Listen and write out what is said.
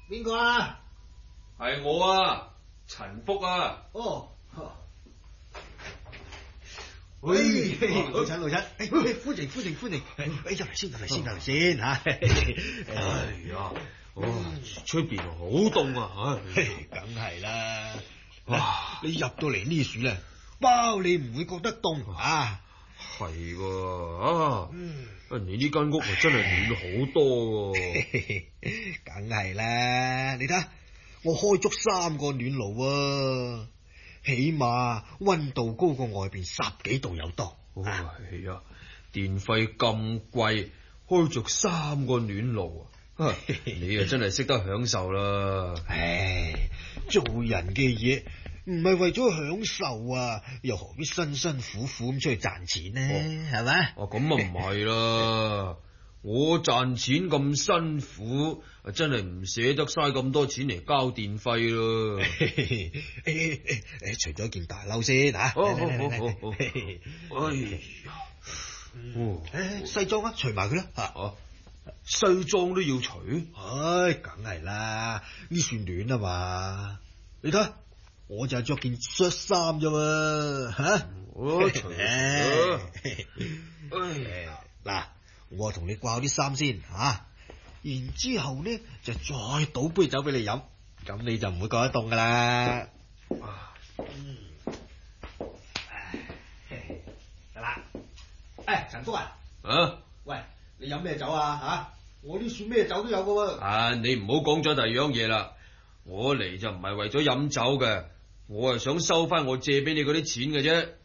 邊個啊？ 係我啊，陳福啊。 哦。 哎老陳，歡迎！入嚟先吓。 哎呀，出邊好凍啊！ 梗係啦。 哇， 你入到嚟呢處咧，包你唔會覺得凍啊。 係喎，你呢間屋啊真係暖好多喎。 梗係啦，你睇下，我開足3個暖爐啊。起碼溫度高過外邊10幾度有多。 係啊，電費咁貴，開着3個暖爐啊！你啊真係識得享受啦。 唉，做人嘅嘢唔係為咗享受啊，又何必辛辛苦苦咁出去賺錢呢？係咪？ 咁啊唔係啦，我賺錢咁辛苦，真係唔捨得嘥咁多錢嚟交電費咯。 除咗件大褸先吓。 好。哎呀， 西裝啊，除埋佢啦吓。 西裝都要除？ 唉，梗係啦，呢算暖啊嘛。你睇，我就係着件恤衫啫嘛吓。 我除嗱，我同你掛好啲衫先吓，然之後呢就再倒杯酒俾你飲，咁你就唔會覺得凍噶啦。得啦。陳福啊。喂，你飲咩酒啊？吓，我呢處咩酒都有噶喎。 你唔好講咗第二樣嘢啦，我嚟就唔係為咗飲酒嘅，我係想收翻我借俾你嗰啲錢嘅啫。